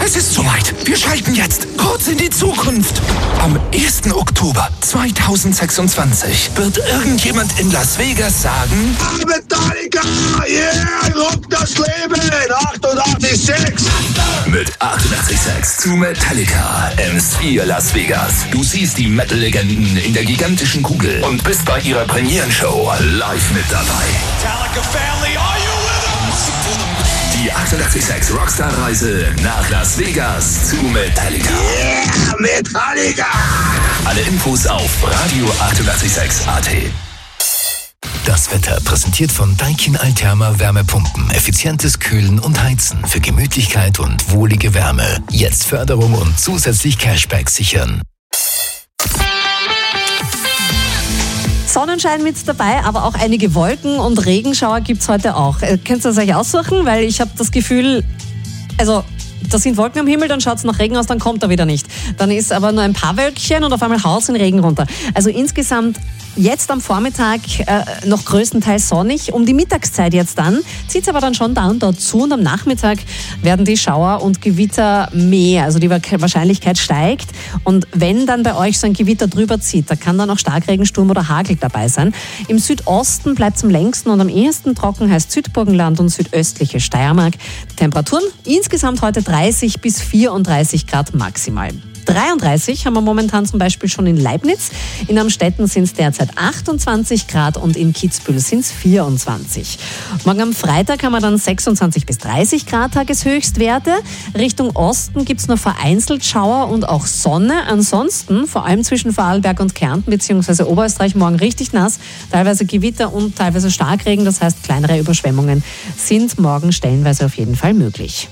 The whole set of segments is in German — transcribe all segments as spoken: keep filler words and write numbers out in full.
Es ist soweit. Wir schalten jetzt kurz in die Zukunft. Am ersten Oktober zweitausendsechsundzwanzig wird irgendjemand in Las Vegas sagen: Metallica, yeah, rock das Leben, achtundachtzig Komma sechs. Mit achtundachtzig Komma sechs zu Metallica im Sphere Las Vegas. Du siehst die Metal-Legenden in der gigantischen Kugel und bist bei ihrer Premierenshow live mit dabei. Metallica Family, are you with us? Die achtundachtzig Komma sechs Rockstar-Reise nach Las Vegas zu Metallica. Yeah, Metallica! Alle Infos auf Radio achtundachtzig Komma sechs Punkt A T. Das Wetter präsentiert von Daikin Altherma Wärmepumpen. Effizientes Kühlen und Heizen für Gemütlichkeit und wohlige Wärme. Jetzt Förderung und zusätzlich Cashback sichern. Sonnenschein mit dabei, aber auch einige Wolken und Regenschauer gibt es heute auch. Könnt ihr es euch aussuchen? Weil ich habe das Gefühl, also da sind Wolken am Himmel, dann schaut es nach Regen aus, dann kommt er wieder nicht. Dann ist aber nur ein paar Wölkchen und auf einmal haut es in Regen runter. Also insgesamt jetzt am Vormittag äh, noch größtenteils sonnig. Um die Mittagszeit jetzt dann zieht es aber dann schon da und dort zu und am Nachmittag werden die Schauer und Gewitter mehr. Also die Wahrscheinlichkeit steigt und wenn dann bei euch so ein Gewitter drüber zieht, da kann dann auch Starkregen, oder Hagel dabei sein. Im Südosten bleibt es am längsten und am ehesten trocken, heißt Südburgenland und südöstliche Steiermark. Die Temperaturen insgesamt heute dreißig bis vierunddreißig Grad maximal. dreiunddreißig haben wir momentan zum Beispiel schon in Leibniz. In Amstetten sind es derzeit achtundzwanzig Grad und in Kitzbühel sind es vierundzwanzig. Morgen am Freitag haben wir dann sechsundzwanzig bis dreißig Grad Tageshöchstwerte. Richtung Osten gibt es nur vereinzelt Schauer und auch Sonne. Ansonsten, vor allem zwischen Vorarlberg und Kärnten bzw. Oberösterreich, morgen richtig nass. Teilweise Gewitter und teilweise Starkregen, das heißt kleinere Überschwemmungen sind morgen stellenweise auf jeden Fall möglich.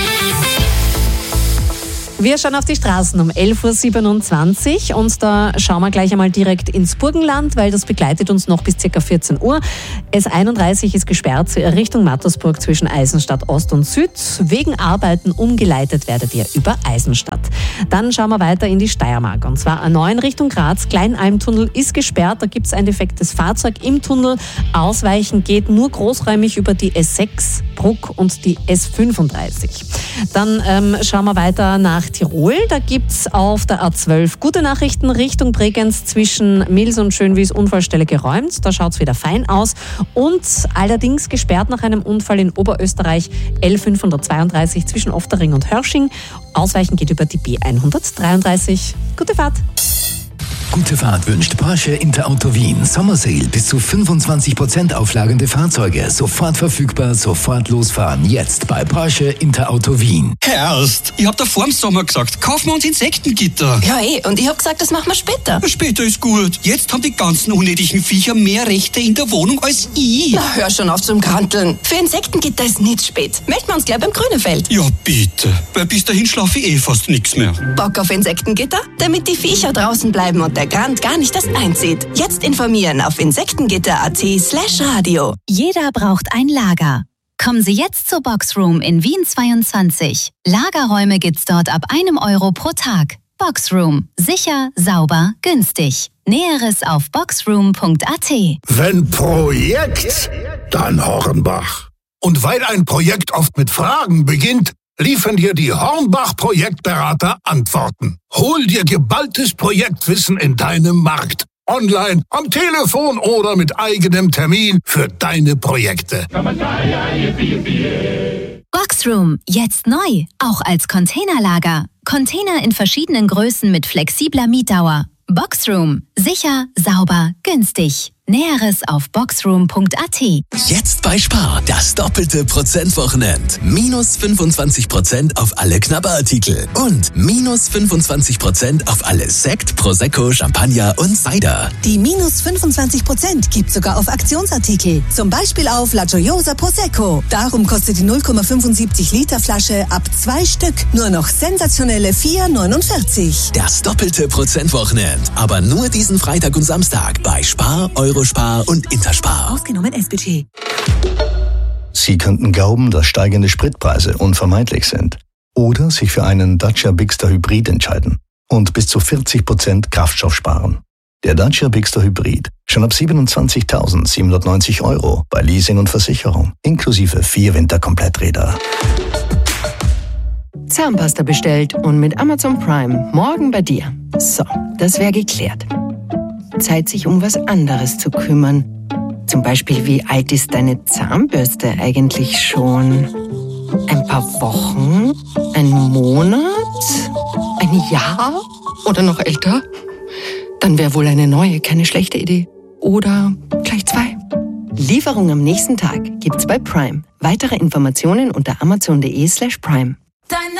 Wir schauen auf die Straßen um elf Uhr siebenundzwanzig und da schauen wir gleich einmal direkt ins Burgenland, weil das begleitet uns noch bis ca. vierzehn Uhr. S einunddreißig ist gesperrt Richtung Mattersburg zwischen Eisenstadt Ost und Süd. Wegen Arbeiten umgeleitet werdet ihr über Eisenstadt. Dann schauen wir weiter in die Steiermark und zwar A neun Richtung Graz. Kleinalmtunnel ist gesperrt, da gibt es ein defektes Fahrzeug im Tunnel. Ausweichen geht nur großräumig über die S sechs, Bruck und die S fünfunddreißig. Dann ähm, schauen wir weiter nach Tirol. Da gibt es auf der A zwölf gute Nachrichten Richtung Bregenz zwischen Mils und Schönwies Unfallstelle geräumt. Da schaut es wieder fein aus. Und allerdings gesperrt nach einem Unfall in Oberösterreich L fünfhundertzweiunddreißig zwischen Oftering und Hörsching. Ausweichen geht über die B hundertdreiunddreißig. Gute Fahrt! Gute Fahrt wünscht Porsche Interauto Wien. Sommersale bis zu fünfundzwanzig Prozent auflagende Fahrzeuge. Sofort verfügbar, sofort losfahren. Jetzt bei Porsche Interauto Wien. Herrst, ich hab da vor dem Sommer gesagt, kaufen wir uns Insektengitter. Ja eh, und ich hab gesagt, das machen wir später. Später ist gut. Jetzt haben die ganzen unnötigen Viecher mehr Rechte in der Wohnung als ich. Na, hör schon auf zum Kanteln. Für Insektengitter ist nicht spät. Melden wir uns gleich beim Grünefeld. Ja bitte, weil bis dahin schlafe ich eh fast nichts mehr. Bock auf Insektengitter? Damit die Viecher draußen bleiben und der Grand gar nicht erst einzieht. Jetzt informieren auf insektengitter.at slash radio. Jeder braucht ein Lager. Kommen Sie jetzt zur Boxroom in Wien zweiundzwanzig. Lagerräume gibt's dort ab einem Euro pro Tag. Boxroom. Sicher, sauber, günstig. Näheres auf boxroom punkt a t. Wenn Projekt, dann Hornbach. Und weil ein Projekt oft mit Fragen beginnt, liefern dir die Hornbach-Projektberater Antworten. Hol dir geballtes Projektwissen in deinem Markt. Online, am Telefon oder mit eigenem Termin für deine Projekte. Boxroom, jetzt neu, auch als Containerlager. Container in verschiedenen Größen mit flexibler Mietdauer. Boxroom, sicher, sauber, günstig. Näheres auf boxroom punkt a t. Jetzt bei Spar, das doppelte Prozentwochenend. Minus fünfundzwanzig Prozent auf alle Knabberartikel und minus fünfundzwanzig Prozent auf alle Sekt, Prosecco, Champagner und Cider. Die minus fünfundzwanzig Prozent gibt sogar auf Aktionsartikel. Zum Beispiel auf La Gioiosa Prosecco. Darum kostet die null Komma fünfundsiebzig Liter Flasche ab zwei Stück nur noch sensationelle vier neunundvierzig. Das doppelte Prozentwochenend. Aber nur diesen Freitag und Samstag bei Spar, Eurospar und Interspar. Ausgenommen S B T. Sie könnten glauben, dass steigende Spritpreise unvermeidlich sind. Oder sich für einen Dacia Bigster Hybrid entscheiden und bis zu vierzig Prozent Kraftstoff sparen. Der Dacia Bigster Hybrid schon ab siebenundzwanzigtausendsiebenhundertneunzig Euro bei Leasing und Versicherung, inklusive vier Winterkompletträder. Zahnpasta bestellt und mit Amazon Prime morgen bei dir. So, das wäre geklärt. Zeit, sich um was anderes zu kümmern. Zum Beispiel, wie alt ist deine Zahnbürste eigentlich schon? Ein paar Wochen? Ein Monat? Ein Jahr? Oder noch älter? Dann wäre wohl eine neue keine schlechte Idee. Oder gleich zwei. Lieferung am nächsten Tag gibt's bei Prime. Weitere Informationen unter amazon.de slash prime.